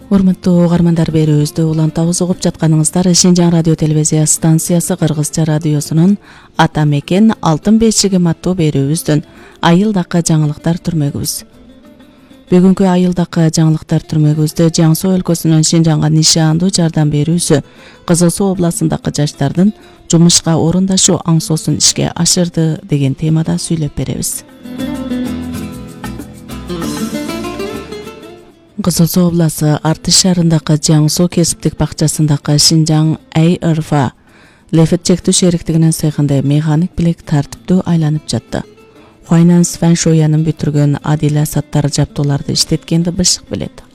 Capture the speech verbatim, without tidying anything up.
Урматтуу угармандар, берүүбүздү улантабыз угуп жатканыңыздар Шинжаң радио телевизия станциясы Кыргызча радиосунун Ата мекен алтын бешигим аттуу берүүбүздүн айылдакы жаңылыктар түрмөгүбүз. Бүгүнкү айылдакы жаңылыктар түрмөгүбүздө Жang Суу өлкөсүнүн Шинжаңга нишандуу жардам берүүсү Кызыл Суу областындагы жаштардын жумушка орундашуу аңсоосун ишке ашырды деген темада сүйлөп беребиз. Кызыл Суу обласы Артыш шаарындагы Жang Суу кесиптик бакчасындагы Шинжаң Эй Эр Фа Лефет чектүү шериктигинин цехинде механик билек тартиптүү айланып жатты. Finance Фэн Шоянын бүтүргөн Адила Саттар жаптууларды иштеткенди бышык билет.